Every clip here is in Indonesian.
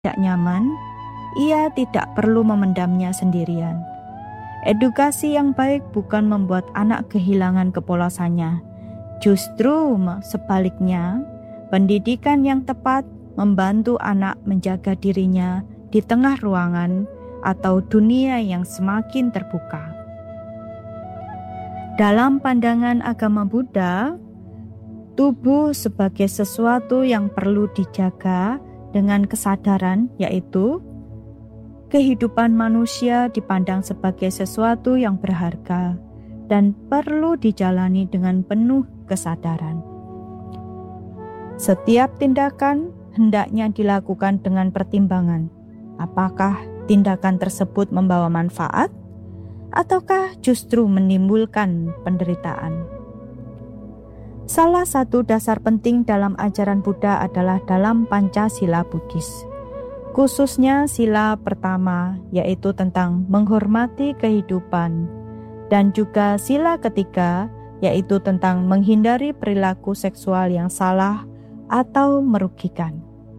tidak nyaman, ia tidak perlu memendamnya sendirian. Edukasi yang baik bukan membuat anak kehilangan kepolosannya. Justru sebaliknya, pendidikan yang tepat membantu anak menjaga dirinya di tengah ruangan atau dunia yang semakin terbuka. Dalam pandangan agama Buddha, tubuh sebagai sesuatu yang perlu dijaga dengan kesadaran, yaitu kehidupan manusia dipandang sebagai sesuatu yang berharga dan perlu dijalani dengan penuh kesadaran. Setiap tindakan hendaknya dilakukan dengan pertimbangan. Apakah tindakan tersebut membawa manfaat ataukah justru menimbulkan penderitaan? Salah satu dasar penting dalam ajaran Buddha adalah dalam Pancasila Buddhis. Khususnya sila pertama, yaitu tentang menghormati kehidupan, dan juga sila ketiga, yaitu tentang menghindari perilaku seksual yang salah atau merugikan.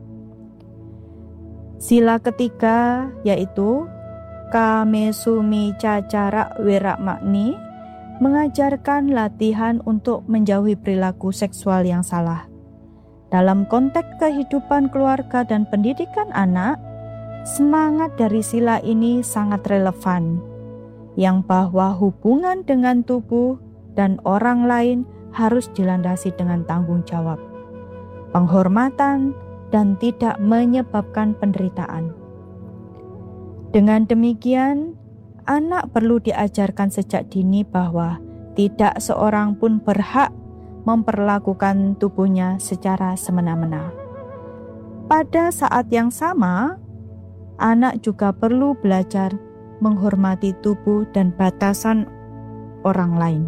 Sila ketiga yaitu Kamesumiccara Weramani, mengajarkan latihan untuk menjauhi perilaku seksual yang salah. Dalam konteks kehidupan keluarga dan pendidikan anak, semangat dari sila ini sangat relevan, yang bahwa hubungan dengan tubuh dan orang lain harus dilandasi dengan tanggung jawab, penghormatan, dan tidak menyebabkan penderitaan. Dengan demikian, anak perlu diajarkan sejak dini bahwa tidak seorang pun berhak memperlakukan tubuhnya secara semena-mena. Pada saat yang sama, anak juga perlu belajar menghormati tubuh dan batasan orang lain.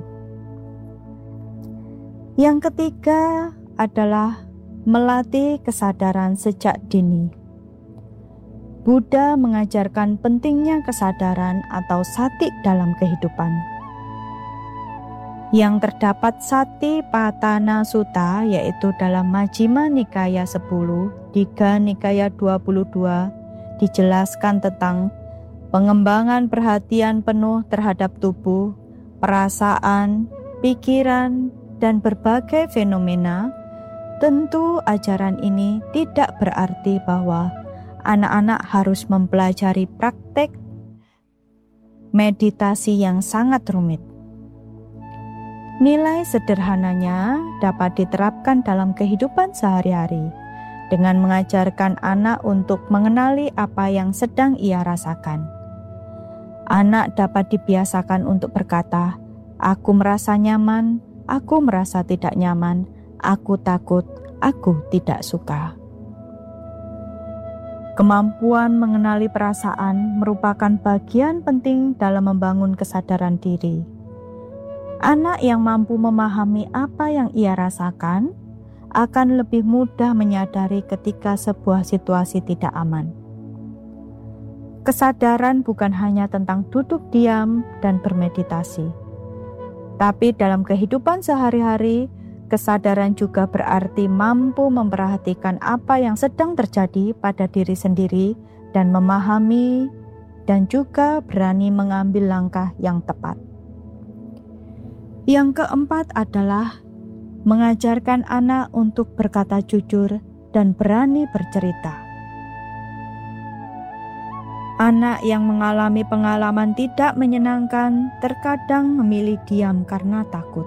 Yang ketiga adalah melatih kesadaran sejak dini. Buddha mengajarkan pentingnya kesadaran atau sati dalam kehidupan. Yang terdapat Satipatthana Sutta, yaitu dalam Majjhima Nikaya 10, Digha Nikaya 22, dijelaskan tentang pengembangan perhatian penuh terhadap tubuh, perasaan, pikiran, dan berbagai fenomena. Tentu ajaran ini tidak berarti bahwa anak-anak harus mempelajari praktek meditasi yang sangat rumit. Nilai sederhananya dapat diterapkan dalam kehidupan sehari-hari dengan mengajarkan anak untuk mengenali apa yang sedang ia rasakan. Anak dapat dibiasakan untuk berkata, "Aku merasa nyaman, aku merasa tidak nyaman, aku takut, aku tidak suka." Kemampuan mengenali perasaan merupakan bagian penting dalam membangun kesadaran diri. Anak yang mampu memahami apa yang ia rasakan akan lebih mudah menyadari ketika sebuah situasi tidak aman. Kesadaran bukan hanya tentang duduk diam dan bermeditasi, tapi dalam kehidupan sehari-hari, kesadaran juga berarti mampu memperhatikan apa yang sedang terjadi pada diri sendiri dan memahami dan juga berani mengambil langkah yang tepat. Yang keempat adalah mengajarkan anak untuk berkata jujur dan berani bercerita. Anak yang mengalami pengalaman tidak menyenangkan terkadang memilih diam karena takut,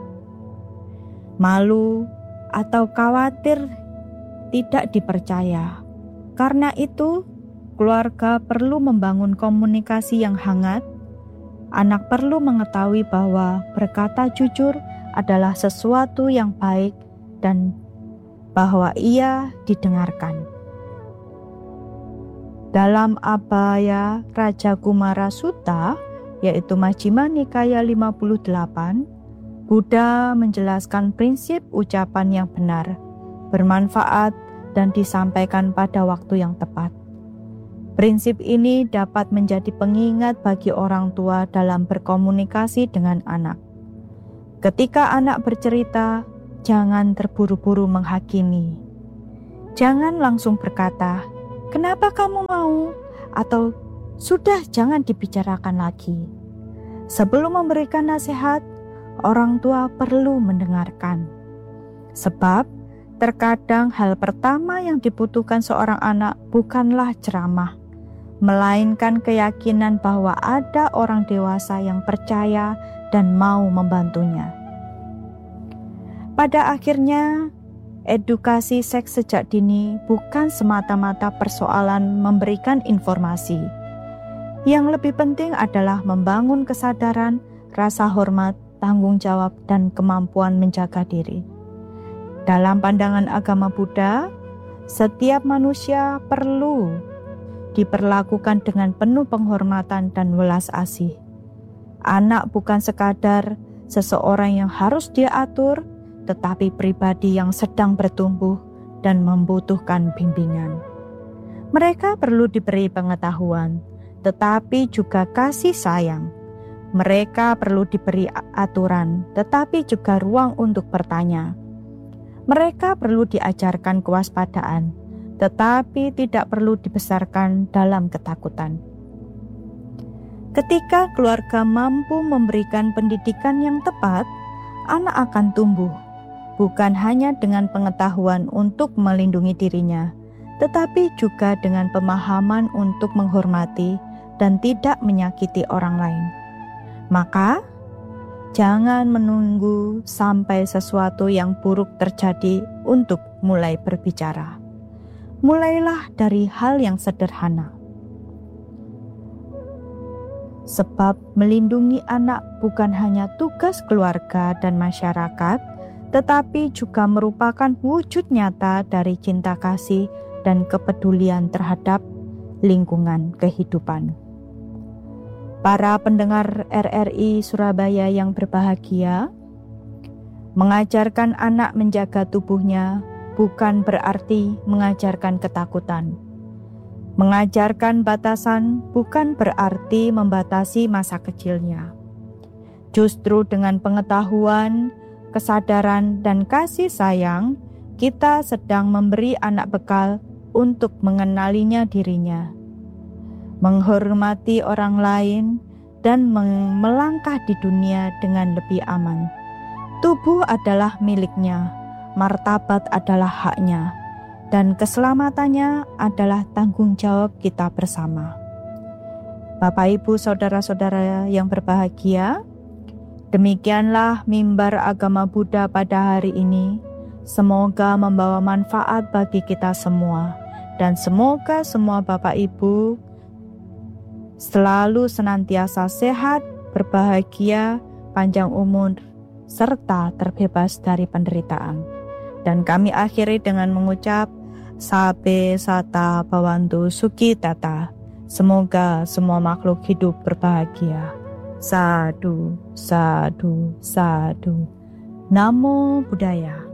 malu, atau khawatir tidak dipercaya. Karena itu, keluarga perlu membangun komunikasi yang hangat. Anak perlu mengetahui bahwa berkata jujur adalah sesuatu yang baik dan bahwa ia didengarkan. Dalam Abhaya Rajakumara Sutta, yaitu Majjhima Nikaya 58, Buddha menjelaskan prinsip ucapan yang benar, bermanfaat, dan disampaikan pada waktu yang tepat. Prinsip ini dapat menjadi pengingat bagi orang tua dalam berkomunikasi dengan anak. Ketika anak bercerita, jangan terburu-buru menghakimi. Jangan langsung berkata, Kenapa kamu mau? Atau sudah jangan dibicarakan lagi. Sebelum memberikan nasihat, orang tua perlu mendengarkan. Sebab terkadang hal pertama yang dibutuhkan seorang anak bukanlah ceramah, melainkan keyakinan bahwa ada orang dewasa yang percaya dan mau membantunya. Pada akhirnya, edukasi seks sejak dini bukan semata-mata persoalan memberikan informasi. Yang lebih penting adalah membangun kesadaran, rasa hormat, tanggung jawab, dan kemampuan menjaga diri. Dalam pandangan agama Buddha, setiap manusia perlu diperlakukan dengan penuh penghormatan dan welas asih. Anak bukan sekadar seseorang yang harus dia atur, tetapi pribadi yang sedang bertumbuh dan membutuhkan bimbingan. Mereka perlu diberi pengetahuan, tetapi juga kasih sayang. Mereka perlu diberi aturan, tetapi juga ruang untuk bertanya. Mereka perlu diajarkan kewaspadaan, tetapi tidak perlu dibesarkan dalam ketakutan. Ketika keluarga mampu memberikan pendidikan yang tepat, anak akan tumbuh, bukan hanya dengan pengetahuan untuk melindungi dirinya, tetapi juga dengan pemahaman untuk menghormati dan tidak menyakiti orang lain. Maka, jangan menunggu sampai sesuatu yang buruk terjadi untuk mulai berbicara. Mulailah dari hal yang sederhana. Sebab melindungi anak bukan hanya tugas keluarga dan masyarakat, tetapi juga merupakan wujud nyata dari cinta kasih dan kepedulian terhadap lingkungan kehidupan. Para pendengar RRI Surabaya yang berbahagia, mengajarkan anak menjaga tubuhnya bukan berarti mengajarkan ketakutan. Mengajarkan batasan bukan berarti membatasi masa kecilnya. Justru dengan pengetahuan, kesadaran, dan kasih sayang, kita sedang memberi anak bekal untuk mengenalinya dirinya, menghormati orang lain, dan melangkah di dunia dengan lebih aman. Tubuh adalah miliknya, martabat adalah haknya, dan keselamatannya adalah tanggung jawab kita bersama. Bapak, Ibu, Saudara-saudara yang berbahagia, demikianlah mimbar agama Buddha pada hari ini. Semoga membawa manfaat bagi kita semua, dan semoga semua Bapak Ibu selalu senantiasa sehat, berbahagia, panjang umur, serta terbebas dari penderitaan. Dan kami akhiri dengan mengucap Sabe Sata Bhavantu Sukhi Tata. Semoga semua makhluk hidup berbahagia. Sadhu, sadhu, sadhu. Namo Buddhaya.